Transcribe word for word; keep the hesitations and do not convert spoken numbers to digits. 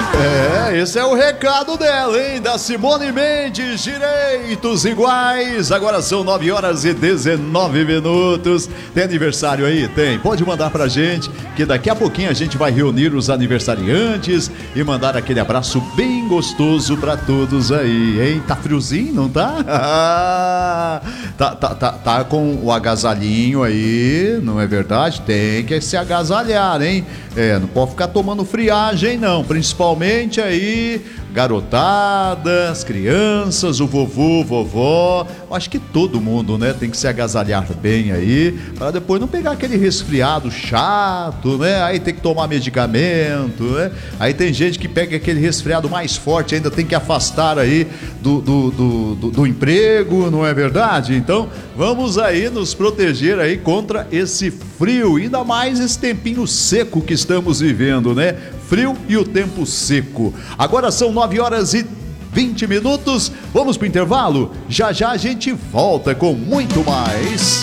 É, esse é o recado dela, hein? Da Simone Mendes, direitos iguais. Agora são nove horas e dezenove minutos. Tem aniversário aí? Tem. Pode mandar pra gente, que daqui a pouquinho a gente vai reunir os aniversariantes e mandar aquele abraço bem gostoso pra todos aí, hein? Tá friozinho, não tá? tá, tá, tá, tá com o agasalhinho aí, não é verdade? Tem que se agasalhar, hein? É, não pode ficar tomando friagem, não. Principalmente aí, garotada, as crianças, o vovô, vovó. Acho que todo mundo, né, tem que se agasalhar bem aí, para depois não pegar aquele resfriado chato, né? Aí tem que tomar medicamento, né? Aí tem gente que pega aquele resfriado mais forte, ainda tem que afastar aí do, do, do, do, do emprego, não é verdade? Então, vamos aí nos proteger aí contra esse frio, ainda mais esse tempinho seco que estamos vivendo, né? Frio e o tempo seco. Agora são nove horas e vinte minutos. Vamos pro intervalo? Já já a gente volta com muito mais.